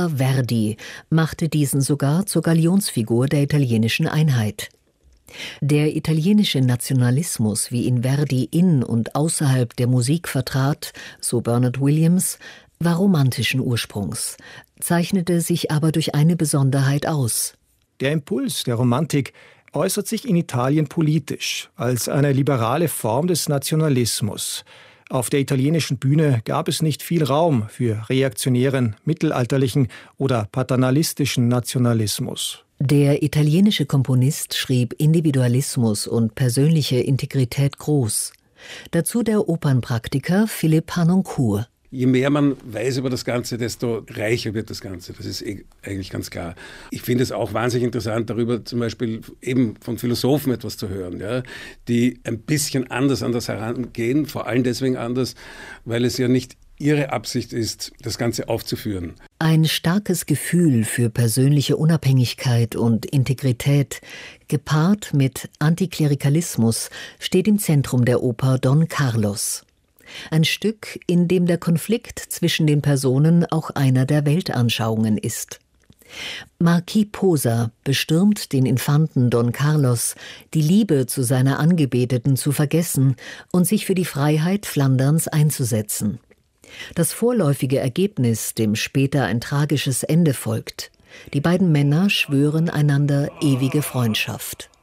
Maler Verdi machte diesen sogar zur Galionsfigur der italienischen Einheit. Der italienische Nationalismus, wie ihn Verdi in und außerhalb der Musik vertrat, so Bernard Williams, war romantischen Ursprungs, zeichnete sich aber durch eine Besonderheit aus. Der Impuls der Romantik äußert sich in Italien politisch, als eine liberale Form des Nationalismus. Auf der italienischen Bühne gab es nicht viel Raum für reaktionären, mittelalterlichen oder paternalistischen Nationalismus. Der italienische Komponist schrieb Individualismus und persönliche Integrität groß. Dazu der Opernpraktiker Philippe Harnoncourt. Je mehr man weiß über das Ganze, desto reicher wird das Ganze. Das ist eigentlich ganz klar. Ich finde es auch wahnsinnig interessant, darüber zum Beispiel eben von Philosophen etwas zu hören, ja, die ein bisschen anders an das herangehen, vor allem deswegen anders, weil es ja nicht ihre Absicht ist, das Ganze aufzuführen. Ein starkes Gefühl für persönliche Unabhängigkeit und Integrität, gepaart mit Antiklerikalismus, steht im Zentrum der Oper Don Carlos. Ein Stück, in dem der Konflikt zwischen den Personen auch einer der Weltanschauungen ist. Marquis Posa bestürmt den Infanten Don Carlos, die Liebe zu seiner Angebeteten zu vergessen und sich für die Freiheit Flanderns einzusetzen. Das vorläufige Ergebnis, dem später ein tragisches Ende folgt. Die beiden Männer schwören einander ewige Freundschaft.